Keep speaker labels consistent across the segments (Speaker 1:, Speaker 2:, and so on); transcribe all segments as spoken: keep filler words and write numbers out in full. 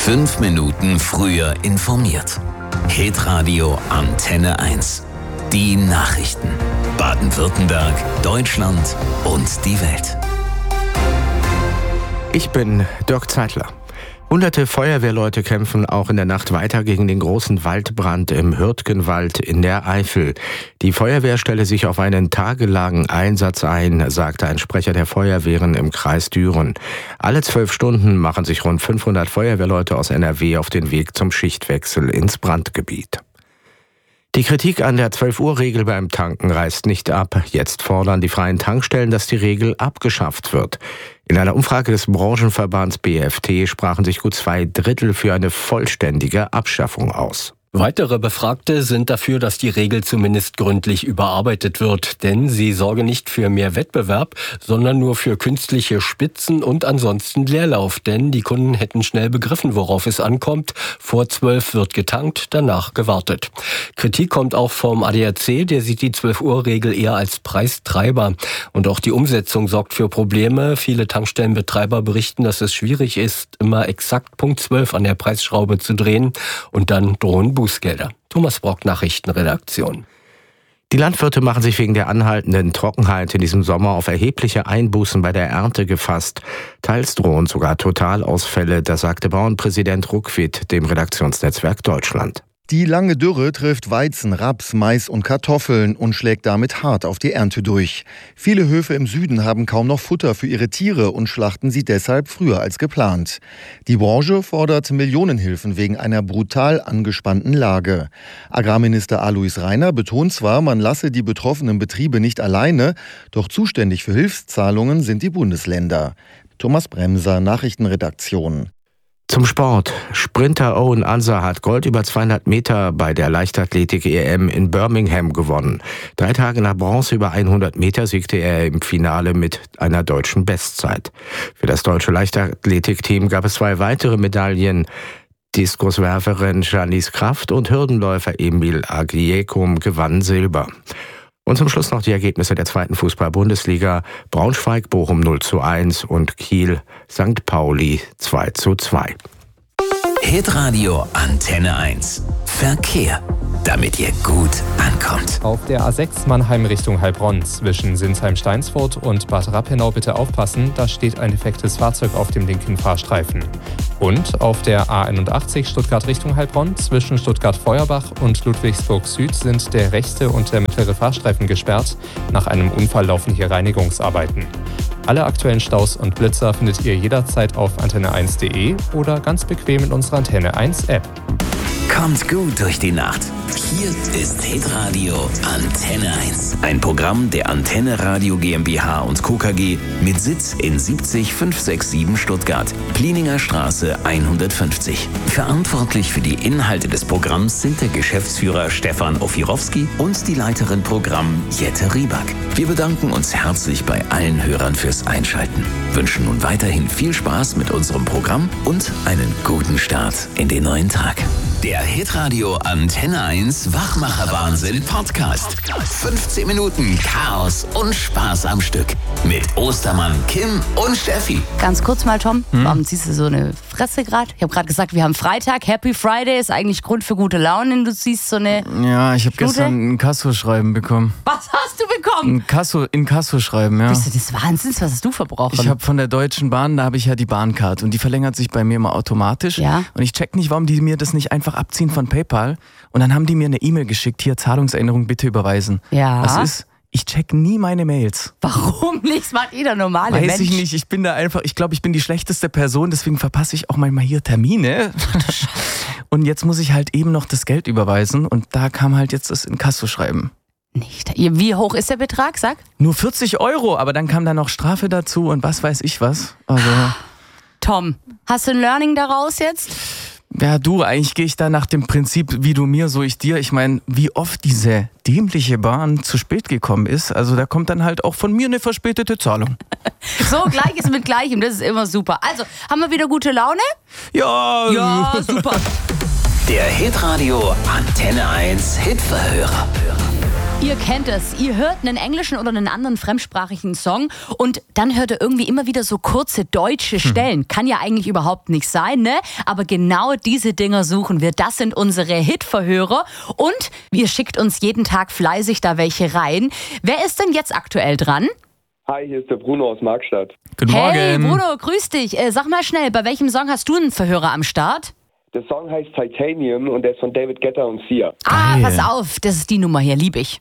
Speaker 1: Fünf Minuten früher informiert. Hitradio Antenne eins. Die Nachrichten. Baden-Württemberg, Deutschland und die Welt.
Speaker 2: Ich bin Dirk Zeitler. Hunderte Feuerwehrleute kämpfen auch in der Nacht weiter gegen den großen Waldbrand im Hürtgenwald in der Eifel. Die Feuerwehr stelle sich auf einen tagelangen Einsatz ein, sagte ein Sprecher der Feuerwehren im Kreis Düren. Alle zwölf Stunden machen sich rund fünfhundert Feuerwehrleute aus N R W auf den Weg zum Schichtwechsel ins Brandgebiet. Die Kritik an der zwölf-Uhr-Regel beim Tanken reißt nicht ab. Jetzt fordern die freien Tankstellen, dass die Regel abgeschafft wird. In einer Umfrage des Branchenverbands B F T sprachen sich gut zwei Drittel für eine vollständige Abschaffung aus.
Speaker 3: Weitere Befragte sind dafür, dass die Regel zumindest gründlich überarbeitet wird, denn sie sorge nicht für mehr Wettbewerb, sondern nur für künstliche Spitzen und ansonsten Leerlauf, denn die Kunden hätten schnell begriffen, worauf es ankommt. Vor zwölf wird getankt, danach gewartet. Kritik kommt auch vom A D A C, der sieht die zwölf-Uhr-Regel eher als Preistreiber. Und auch die Umsetzung sorgt für Probleme. Viele Tankstellenbetreiber berichten, dass es schwierig ist, immer exakt Punkt zwölf an der Preisschraube zu drehen und dann drohen Bußgelder. Thomas Brock, Nachrichtenredaktion.
Speaker 2: Die Landwirte machen sich wegen der anhaltenden Trockenheit in diesem Sommer auf erhebliche Einbußen bei der Ernte gefasst. Teils drohen sogar Totalausfälle, das sagte Bauernpräsident Ruckwied dem Redaktionsnetzwerk Deutschland.
Speaker 4: Die lange Dürre trifft Weizen, Raps, Mais und Kartoffeln und schlägt damit hart auf die Ernte durch. Viele Höfe im Süden haben kaum noch Futter für ihre Tiere und schlachten sie deshalb früher als geplant. Die Branche fordert Millionenhilfen wegen einer brutal angespannten Lage. Agrarminister Alois Rainer betont zwar, man lasse die betroffenen Betriebe nicht alleine, doch zuständig für Hilfszahlungen sind die Bundesländer. Thomas Bremser, Nachrichtenredaktion.
Speaker 2: Zum Sport. Sprinter Owen Ansah hat Gold über zweihundert Meter bei der Leichtathletik-E M in Birmingham gewonnen. Drei Tage nach Bronze über hundert Meter siegte er im Finale mit einer deutschen Bestzeit. Für das deutsche Leichtathletikteam gab es zwei weitere Medaillen. Diskuswerferin Janice Kraft und Hürdenläufer Emil Agiekum gewannen Silber. Und zum Schluss noch die Ergebnisse der zweiten Fußball-Bundesliga. Braunschweig, Bochum null zu eins und Kiel, Sankt Pauli zwei zu zwei.
Speaker 1: Hitradio Antenne eins. Verkehr, damit ihr gut ankommt.
Speaker 5: Auf der A sechs Mannheim Richtung Heilbronn zwischen Sinsheim-Steinsfurt und Bad Rappenau bitte aufpassen, da steht ein defektes Fahrzeug auf dem linken Fahrstreifen. Und auf der A einundachtzig Stuttgart Richtung Heilbronn zwischen Stuttgart-Feuerbach und Ludwigsburg Süd sind der rechte und der mittlere Fahrstreifen gesperrt. Nach einem Unfall laufen hier Reinigungsarbeiten. Alle aktuellen Staus und Blitzer findet ihr jederzeit auf antenne eins punkt de oder ganz bequem in unserer Antenne eins App.
Speaker 1: Kommt gut durch die Nacht. Hier ist Hitradio Antenne eins. Ein Programm der Antenne Radio GmbH und Co. K G mit Sitz in siebzig fünf sechs sieben Stuttgart, Plininger Straße hundertfünfzig. Verantwortlich für die Inhalte des Programms sind der Geschäftsführer Stefan Ofirowski und die Leiterin Programm Jette Rieback. Wir bedanken uns herzlich bei allen Hörern fürs Einschalten, wünschen nun weiterhin viel Spaß mit unserem Programm und einen guten Start in den neuen Tag. Der Hitradio Antenne eins Wachmacher-Wahnsinn Podcast. fünfzehn Minuten Chaos und Spaß am Stück. Mit Ostermann, Kim und Steffi.
Speaker 6: Ganz kurz mal, Tom, hm? Warum ziehst du so eine Fresse gerade? Ich habe gerade gesagt, wir haben Freitag. Happy Friday ist eigentlich Grund für gute Laune. Du ziehst so eine
Speaker 7: Ja, ich habe
Speaker 6: Stute?
Speaker 7: gestern ein Kasso-Schreiben bekommen.
Speaker 6: Was hast du bekommen?
Speaker 7: Ein Kasso, in Kasso-Schreiben, ja.
Speaker 6: Bist du des Wahnsinns? Was hast du verbrochen?
Speaker 7: Ich habe von der Deutschen Bahn, da habe ich ja die Bahncard und die verlängert sich bei mir immer automatisch.
Speaker 6: Ja.
Speaker 7: Und ich check nicht, warum die mir das nicht einfach abziehen von PayPal. Und dann haben die mir eine E-Mail geschickt, hier Zahlungserinnerung bitte überweisen.
Speaker 6: Ja.
Speaker 7: Was ist? Ich check nie meine Mails.
Speaker 6: Warum nicht? Das macht jeder normale
Speaker 7: Weiß
Speaker 6: Mensch.
Speaker 7: Weiß ich nicht, ich bin da einfach, ich glaube, ich bin die schlechteste Person, deswegen verpasse ich auch manchmal hier Termine. Und jetzt muss ich halt eben noch das Geld überweisen und da kam halt jetzt das Inkasso-Schreiben.
Speaker 6: Nicht. Wie hoch ist der Betrag, sag?
Speaker 7: Nur vierzig Euro, aber dann kam da noch Strafe dazu und was weiß ich was. Also
Speaker 6: Tom, hast du ein Learning daraus jetzt?
Speaker 7: Ja, du, eigentlich gehe ich da nach dem Prinzip, wie du mir, so ich dir. Ich meine, wie oft diese dämliche Bahn zu spät gekommen ist. Also da kommt dann halt auch von mir eine verspätete Zahlung.
Speaker 6: So, Gleiches mit Gleichem, das ist immer super. Also, haben wir wieder gute Laune?
Speaker 7: Ja.
Speaker 6: Ja, super.
Speaker 1: Der Hitradio Antenne eins Hitverhörer.
Speaker 6: Ihr kennt es. Ihr hört einen englischen oder einen anderen fremdsprachigen Song und dann hört ihr irgendwie immer wieder so kurze deutsche Stellen. Hm. Kann ja eigentlich überhaupt nicht sein, ne? Aber genau diese Dinger suchen wir. Das sind unsere Hitverhörer und ihr schickt uns jeden Tag fleißig da welche rein. Wer ist denn jetzt aktuell dran?
Speaker 8: Hi, hier ist der Bruno aus Markstadt.
Speaker 7: Guten
Speaker 6: Hey
Speaker 7: Morgen.
Speaker 6: Bruno, grüß dich. Äh, sag mal schnell, bei welchem Song hast du einen Verhörer am Start?
Speaker 8: Der Song heißt Titanium und der ist von David Guetta und Sia.
Speaker 6: Ah,
Speaker 7: Geil.
Speaker 6: pass auf, das ist die Nummer hier, lieb ich.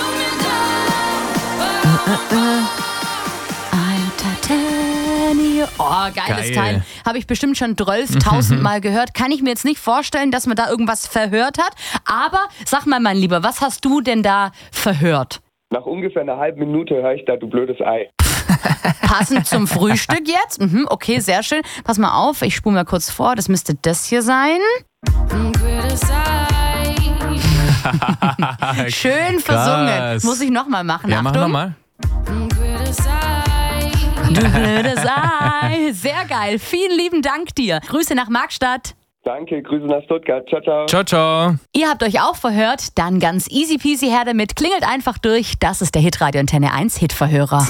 Speaker 6: Ein Titanium. Oh, geiles
Speaker 7: Geil.
Speaker 6: Teil. Habe ich bestimmt schon zwölftausend Mal gehört. Kann ich mir jetzt nicht vorstellen, dass man da irgendwas verhört hat. Aber sag mal, mein Lieber, was hast du denn da verhört?
Speaker 8: Nach ungefähr einer halben Minute höre ich da, du blödes Ei.
Speaker 6: Passend zum Frühstück jetzt? Mhm, okay, sehr schön. Pass mal auf, ich spule mal kurz vor. Das müsste das hier sein. Schön versungen.
Speaker 7: Krass.
Speaker 6: Muss ich nochmal machen.
Speaker 7: Ja, mach
Speaker 6: Achtung.
Speaker 7: nochmal.
Speaker 6: Du blödes Ei. Sehr geil. Vielen lieben Dank dir. Grüße nach Markstadt.
Speaker 8: Danke, Grüße nach Stuttgart. Ciao, ciao.
Speaker 7: Ciao, ciao.
Speaker 6: Ihr habt euch auch verhört, dann ganz easy peasy her damit. Klingelt einfach durch. Das ist der Hitradio Antenne eins Hitverhörer.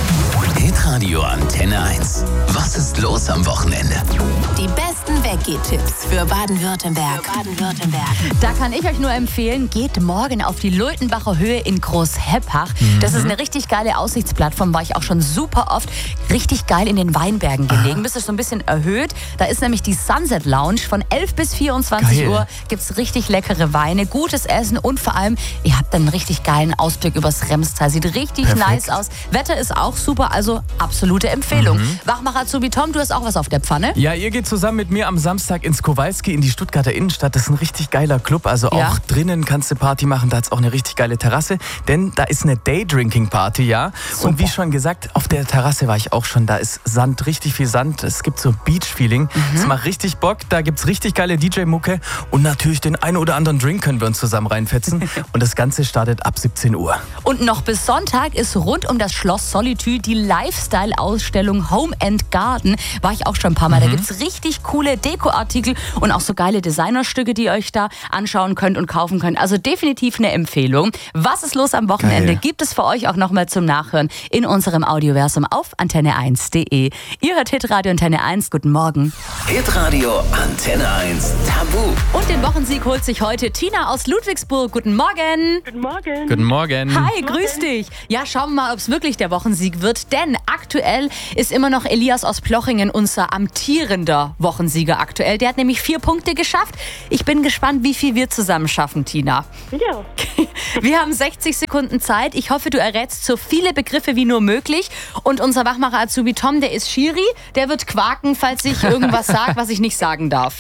Speaker 1: Hitradio Antenne eins. Was ist los am Wochenende?
Speaker 9: Die besten Weggeh-Tipps für Baden-Württemberg. Für Baden-Württemberg.
Speaker 6: Da kann ich euch nur empfehlen, geht morgen auf die Leutenbacher Höhe in Großheppach. Das ist eine richtig geile Aussichtsplattform, war ich auch schon super oft. Richtig geil in den Weinbergen gelegen. Bist du so ein bisschen erhöht. Da ist nämlich die Sunset Lounge. Von elf bis vierundzwanzig
Speaker 7: Geil.
Speaker 6: Uhr gibt's richtig leckere Weine, gutes Essen und vor allem, ihr habt dann einen richtig geilen Ausblick übers Remstal. Sieht richtig
Speaker 7: Perfekt.
Speaker 6: nice aus. Wetter ist auch super, also absolute Empfehlung. Wachmacher Azubi Tom, du hast auch was auf der Pfanne?
Speaker 7: Ja, ihr geht zusammen mit mir am Samstag ins Kowalski in die Stuttgarter Innenstadt. Das ist ein richtig geiler Club. Also auch
Speaker 6: Ja.
Speaker 7: drinnen kannst du Party machen. Da hat's auch eine richtig geile Terrasse. Denn da ist eine Daydrinking-Party, ja.
Speaker 6: Super.
Speaker 7: Und wie schon gesagt, auf der Terrasse war ich auch schon. Da ist Sand, richtig viel Sand. Es gibt so Beach-Feeling. Es macht richtig Bock. Da gibt's richtig geile D J-Mucke. Und natürlich den einen oder anderen Drink können wir uns zusammen reinfetzen. Und das Ganze startet ab siebzehn Uhr.
Speaker 6: Und noch bis Sonntag ist rund um das Schloss Solitude die Lifestyle-Ausstellung Home and Garden. War ich auch schon ein paar Mal. Da gibt's richtig coole Dekoartikel und auch so geile Designerstücke, die ihr euch da anschauen könnt und kaufen könnt. Also definitiv eine Empfehlung. Was ist los am Wochenende?
Speaker 7: Geil.
Speaker 6: Gibt es für euch auch nochmal zum Nachhören in unserem Audioversum auf antenne eins punkt de. Ihr hört Hitradio Antenne eins. Guten Morgen.
Speaker 1: Hitradio Antenne eins Tabu.
Speaker 6: Und den Wochensieg holt sich heute Tina aus Ludwigsburg. Guten Morgen.
Speaker 10: Guten Morgen.
Speaker 7: Guten Morgen.
Speaker 6: Hi, grüß dich. Ja, schauen wir mal, ob es wirklich der Wochensieg wird. Denn aktuell ist immer noch Elias aus Plochingen unser amtierender Wochensieger aktuell. Der hat nämlich vier Punkte geschafft. Ich bin gespannt, wie viel wir zusammen schaffen, Tina.
Speaker 10: Ja.
Speaker 6: Wir haben sechzig Sekunden Zeit. Ich hoffe, du errätst so viele Begriffe wie nur möglich. Und unser Wachmacher Azubi Tom, der ist Schiri. Der wird quaken, falls ich irgendwas sage, was ich nicht sagen darf.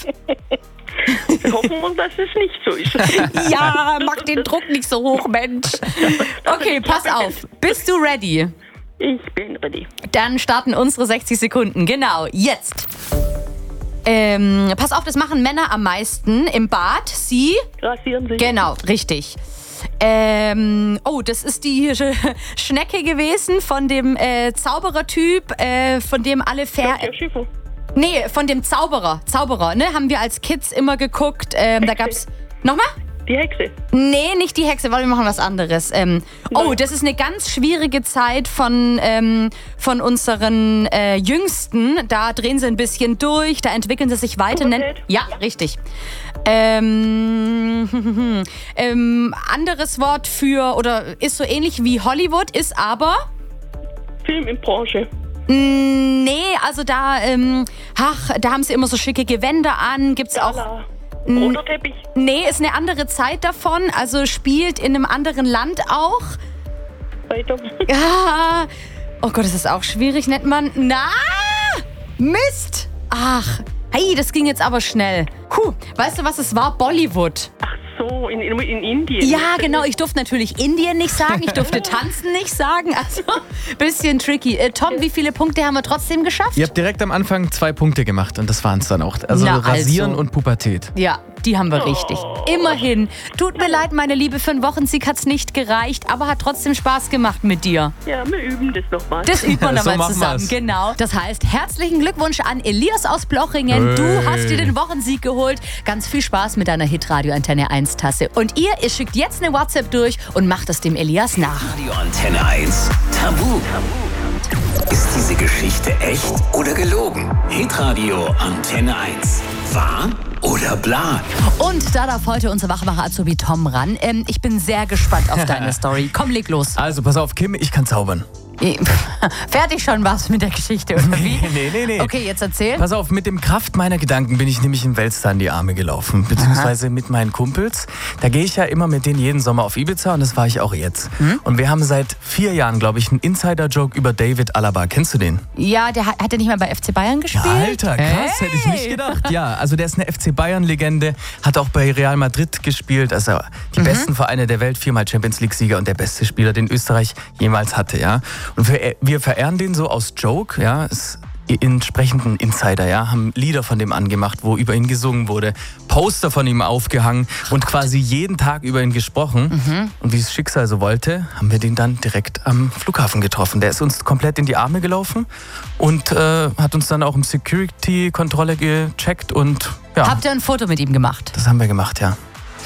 Speaker 10: Wir hoffen wir, dass es nicht so ist.
Speaker 6: Ja, mach den Druck nicht so hoch, Mensch. Okay, pass auf. Bist du ready?
Speaker 10: Ich bin ready.
Speaker 6: Dann starten unsere sechzig Sekunden. Genau, jetzt. Ähm, pass auf, das machen Männer am meisten im Bad. Sie?
Speaker 10: Rasieren Sie.
Speaker 6: Genau, richtig. Ähm, oh, das ist die Sch Schnecke gewesen von dem äh, Zauberertyp, äh, von dem alle Fer...
Speaker 10: Doktor Schiffer.
Speaker 6: Nee, von dem Zauberer. Zauberer, ne? Haben wir als Kids immer geguckt. Ähm, da gab's... Nochmal?
Speaker 10: Die Hexe.
Speaker 6: Nee, nicht die Hexe, weil wir machen was anderes. Ähm, oh, das ist eine ganz schwierige Zeit von, ähm, von unseren äh, Jüngsten. Da drehen sie ein bisschen durch, da entwickeln sie sich weiter.
Speaker 10: Pubertät?
Speaker 6: Ja, richtig. Ähm, ähm, anderes Wort für, oder ist so ähnlich wie Hollywood, ist aber...
Speaker 10: Film in Branche.
Speaker 6: Nee, also da, ähm, ach, da haben sie immer so schicke Gewänder an. Gibt's auch...
Speaker 10: Gala. Roter Teppich.
Speaker 6: Nee, ist eine andere Zeit davon, also spielt in einem anderen Land auch.
Speaker 10: Weiter.
Speaker 6: Ja. Oh Gott, das ist auch schwierig, nennt man. Na! Mist! Ach, hey, das ging jetzt aber schnell. Puh, weißt du, was es war? Bollywood.
Speaker 10: Ach so, in, in, in Indien.
Speaker 6: Ja, genau. Ich durfte natürlich Indien nicht sagen. Ich durfte tanzen nicht sagen. Also, bisschen tricky. Äh, Tom, wie viele Punkte haben wir trotzdem geschafft?
Speaker 7: Ihr habt direkt am Anfang zwei Punkte gemacht und das waren es dann auch. Also
Speaker 6: Na,
Speaker 7: Rasieren
Speaker 6: also.
Speaker 7: und Pubertät.
Speaker 6: Ja, die haben wir richtig. Immerhin. Tut mir leid, meine Liebe, für einen Wochensieg hat's nicht gereicht, aber hat trotzdem Spaß gemacht mit dir.
Speaker 10: Ja, wir üben das nochmal.
Speaker 6: Das üben wir
Speaker 7: So
Speaker 6: nochmal
Speaker 7: machen
Speaker 6: zusammen,
Speaker 7: wir's.
Speaker 6: genau. Das heißt, herzlichen Glückwunsch an Elias aus Blochingen. Du
Speaker 7: Hey.
Speaker 6: hast dir den Wochensieg geholt. Ganz viel Spaß mit deiner Hitradio Antenne eins Tasse. Und ihr, ihr schickt jetzt eine WhatsApp durch und macht es dem Elias nach.
Speaker 1: Radio Antenne eins. Tabu. Ist diese Geschichte echt oder gelogen? Hitradio Antenne eins. Wahr oder bla?
Speaker 6: Und da darf heute unser Wachmacher-Azubi Tom ran. Ähm, ich bin sehr gespannt auf deine Story. Komm, leg los.
Speaker 7: Also pass auf, Kim, ich kann zaubern.
Speaker 6: Fertig schon was mit der Geschichte, oder wie?
Speaker 7: Nee, nee, nee.
Speaker 6: Okay, jetzt erzähl.
Speaker 7: Pass auf, mit dem Kraft meiner Gedanken bin ich nämlich in Weltstar in die Arme gelaufen. Beziehungsweise mit meinen Kumpels. Da gehe ich ja immer mit denen jeden Sommer auf Ibiza und das war ich auch jetzt.
Speaker 6: Hm?
Speaker 7: Und wir haben seit vier Jahren, glaube ich, einen Insider-Joke über David Alaba. Kennst du den?
Speaker 6: Ja, der hat, hat er nicht mal bei F C Bayern gespielt?
Speaker 7: Alter, krass,
Speaker 6: Hey.
Speaker 7: hätte ich nicht gedacht. Ja, also der ist eine F C Bayern-Legende, hat auch bei Real Madrid gespielt, also die
Speaker 6: Mhm.
Speaker 7: besten Vereine der Welt, viermal Champions League-Sieger und der beste Spieler, den Österreich jemals hatte, ja. Und wir, wir verehren den so aus Joke, ja, ist entsprechenden Insider, ja, haben Lieder von dem angemacht, wo über ihn gesungen wurde, Poster von ihm aufgehangen und quasi jeden Tag über ihn gesprochen.
Speaker 6: Mhm.
Speaker 7: Und wie es Schicksal so wollte, haben wir den dann direkt am Flughafen getroffen. Der ist uns komplett in die Arme gelaufen und äh, hat uns dann auch im Security-Kontrolle gecheckt und ja,
Speaker 6: Habt ihr ein Foto mit ihm gemacht?
Speaker 7: das haben wir gemacht, ja.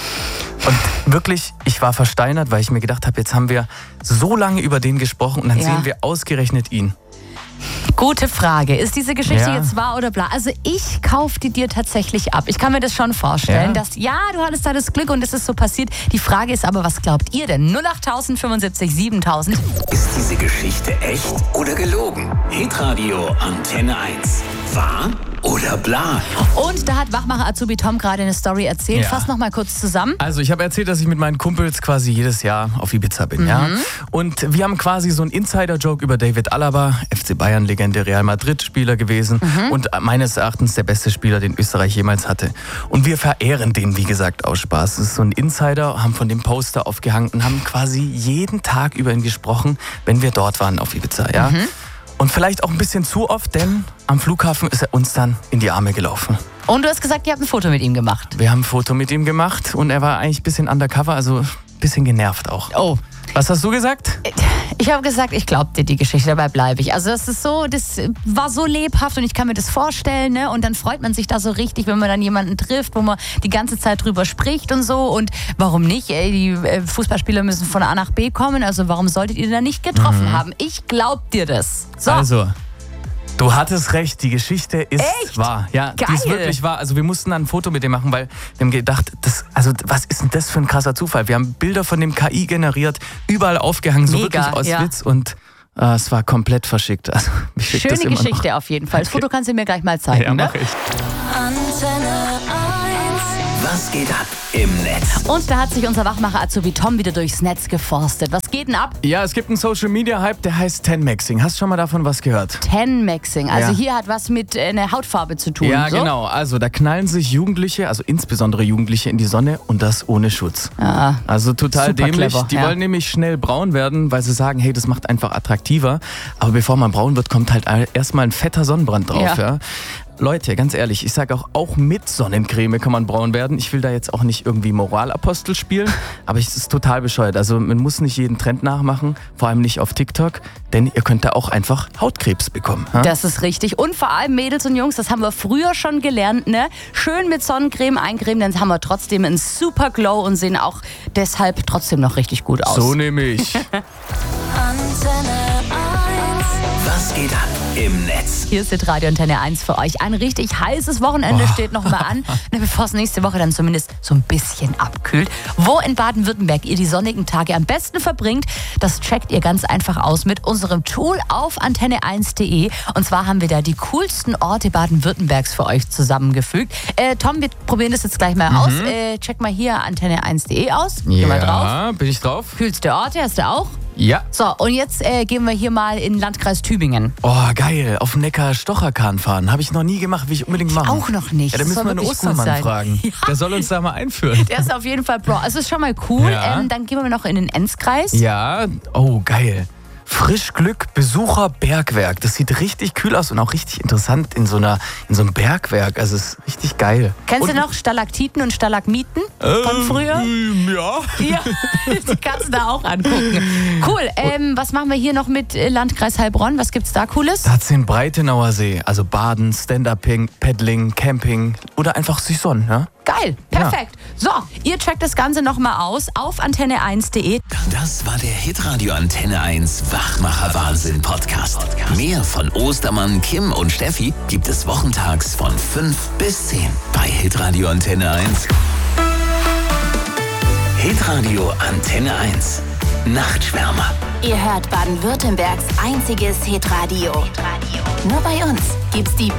Speaker 7: Und wirklich, ich war versteinert, weil ich mir gedacht habe, jetzt haben wir so lange über den gesprochen und dann
Speaker 6: Ja.
Speaker 7: sehen wir ausgerechnet ihn.
Speaker 6: Gute Frage. Ist diese Geschichte
Speaker 7: Ja.
Speaker 6: jetzt wahr oder bla? Also ich kaufe die dir tatsächlich ab. Ich kann mir das schon vorstellen,
Speaker 7: Ja.
Speaker 6: dass ja, du hattest da das Glück und es ist so passiert. Die Frage ist aber, was glaubt ihr denn? null acht tausend fünfundsiebzig siebentausend.
Speaker 1: Ist diese Geschichte echt oder gelogen? Hitradio Antenne eins. Wahr oder bla?
Speaker 6: Und da hat Wachmacher Azubi Tom gerade eine Story erzählt.
Speaker 7: Ja.
Speaker 6: Fass noch mal kurz zusammen.
Speaker 7: Also ich habe erzählt, dass ich mit meinen Kumpels quasi jedes Jahr auf Ibiza bin, ja. Und wir haben quasi so einen Insider-Joke über David Alaba, F C Bayern-Legende, Real Madrid-Spieler gewesen und meines Erachtens der beste Spieler, den Österreich jemals hatte. Und wir verehren den, wie gesagt, aus Spaß. Das ist so ein Insider, haben von dem Poster aufgehangen und haben quasi jeden Tag über ihn gesprochen, wenn wir dort waren auf Ibiza, ja. Und vielleicht auch ein bisschen zu oft, denn am Flughafen ist er uns dann in die Arme gelaufen.
Speaker 6: Und du hast gesagt, ihr habt ein Foto mit ihm gemacht.
Speaker 7: Wir haben ein Foto mit ihm gemacht und er war eigentlich ein bisschen undercover, also ein bisschen genervt auch.
Speaker 6: Oh.
Speaker 7: Was hast du gesagt?
Speaker 6: Ich habe gesagt, ich glaube dir die Geschichte, dabei bleibe ich. Also das ist so, das war so lebhaft und ich kann mir das vorstellen, ne? Und dann freut man sich da so richtig, wenn man dann jemanden trifft, wo man die ganze Zeit drüber spricht und so. Und warum nicht? Ey, die äh, Fußballspieler müssen von A nach B kommen, also warum solltet ihr da nicht getroffen
Speaker 7: Mhm.
Speaker 6: haben? Ich glaub dir das. So.
Speaker 7: Also, du hattest recht, die Geschichte ist
Speaker 6: Echt?
Speaker 7: wahr. Ja, die ist
Speaker 6: Geil.
Speaker 7: wirklich wahr. Also wir mussten dann ein Foto mit dem machen, weil wir haben gedacht, das, also was ist denn das für ein krasser Zufall? Wir haben Bilder von dem K I generiert, überall aufgehangen, so
Speaker 6: Mega,
Speaker 7: wirklich aus
Speaker 6: ja.
Speaker 7: Witz und äh, es war komplett verschickt. Also, mich schickt das
Speaker 6: Schöne
Speaker 7: immer
Speaker 6: Geschichte
Speaker 7: noch.
Speaker 6: auf jeden Fall. Das Foto kannst du mir gleich mal zeigen,
Speaker 7: Ja,
Speaker 6: ne?
Speaker 7: mach ich.
Speaker 9: Antenne eins.
Speaker 1: Was geht ab im Netz?
Speaker 6: Und da hat sich unser Wachmacher Azubi Tom wieder durchs Netz geforstet. Was geht denn ab?
Speaker 7: Ja, es gibt einen Social-Media-Hype, der heißt Ten-Maxing. Hast du schon mal davon was gehört?
Speaker 6: Ten-Maxing. Also
Speaker 7: Ja.
Speaker 6: hier hat was mit äh, einer Hautfarbe zu tun.
Speaker 7: Ja,
Speaker 6: so?
Speaker 7: genau. Also da knallen sich Jugendliche, also insbesondere Jugendliche, in die Sonne und das ohne Schutz.
Speaker 6: Ah,
Speaker 7: Also total
Speaker 6: super
Speaker 7: dämlich.
Speaker 6: clever,
Speaker 7: Die
Speaker 6: ja.
Speaker 7: wollen nämlich schnell braun werden, weil sie sagen, hey, das macht einfach attraktiver. Aber bevor man braun wird, kommt halt erstmal ein fetter Sonnenbrand drauf.
Speaker 6: Ja.
Speaker 7: Ja. Leute, ganz ehrlich, ich sage auch, auch mit Sonnencreme kann man braun werden. Ich will da jetzt auch nicht irgendwie Moralapostel spielen, aber es ist total bescheuert. Also man muss nicht jeden Trend nachmachen, vor allem nicht auf TikTok, denn ihr könnt da auch einfach Hautkrebs bekommen. Ja?
Speaker 6: Das ist richtig. Und vor allem Mädels und Jungs, das haben wir früher schon gelernt, ne? Schön mit Sonnencreme eincremen, dann haben wir trotzdem einen super Glow und sehen auch deshalb trotzdem noch richtig gut aus.
Speaker 7: So nehme ich.
Speaker 9: Antenne eins.
Speaker 1: Was geht ab im Netz?
Speaker 6: Hier ist die Radio Antenne eins für euch. Ein richtig heißes Wochenende steht noch mal an, ne, bevor es nächste Woche dann zumindest so ein bisschen abkühlt. Wo in Baden-Württemberg ihr die sonnigen Tage am besten verbringt, das checkt ihr ganz einfach aus mit unserem Tool auf antenne eins punkt de. Und zwar haben wir da die coolsten Orte Baden-Württembergs für euch zusammengefügt. Äh, Tom, wir probieren das jetzt gleich mal aus. Äh, check mal hier antenne eins punkt de aus. Geh mal drauf.
Speaker 7: Ja, bin ich drauf?
Speaker 6: Kühlste Orte hast du auch?
Speaker 7: Ja.
Speaker 6: So, und jetzt äh, gehen wir hier mal in den Landkreis Tübingen.
Speaker 7: Oh, geil. Auf dem Neckar Stocherkahn fahren. Habe ich noch nie gemacht, will ich unbedingt machen.
Speaker 6: Auch noch nicht.
Speaker 7: Ja, da
Speaker 6: Das
Speaker 7: müssen
Speaker 6: soll
Speaker 7: wir einen
Speaker 6: wirklich gut
Speaker 7: Ostermann
Speaker 6: sein.
Speaker 7: fragen.
Speaker 6: Ja.
Speaker 7: Der soll uns da mal einführen.
Speaker 6: Der ist auf jeden Fall Bro. Also ist schon mal cool.
Speaker 7: Ja.
Speaker 6: Ähm, dann gehen wir noch in den Enzkreis.
Speaker 7: Ja, oh, geil. Frischglück Besucher Bergwerk. Das sieht richtig kühl aus und auch richtig interessant in so einer in so einem Bergwerk. Also es ist richtig geil.
Speaker 6: Kennst
Speaker 7: und,
Speaker 6: du noch Stalaktiten und Stalagmiten von
Speaker 7: ähm,
Speaker 6: früher?
Speaker 7: Ja.
Speaker 6: Ja, die kannst du da auch angucken. Cool. Ähm, was machen wir hier noch mit Landkreis Heilbronn? Was gibt's da Cooles?
Speaker 7: Da hat's den Breitenauer See. Also Baden, Stand-Up-Ping, Paddling, Camping oder einfach sich sonnen. Ja?
Speaker 6: Geil, perfekt. Ja. So, ihr checkt das Ganze nochmal aus auf antenne eins punkt de.
Speaker 1: Das war der Hitradio Antenne eins Wachmacher Wahnsinn Podcast. Mehr von Ostermann, Kim und Steffi gibt es wochentags von fünf bis zehn bei Hitradio Antenne eins. Hitradio Antenne eins. Nachtschwärmer.
Speaker 9: Ihr hört Baden-Württembergs einziges Hitradio. Nur bei uns gibt's die